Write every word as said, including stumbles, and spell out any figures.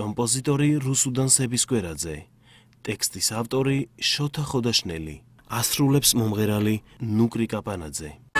კომპოზიტორი რუსუდან სებისკვერაძე, ტექსტის ავტორი შოთა ხოდაშნელი, ასრულებს მომღერალი ნუკრი კაპანაძე.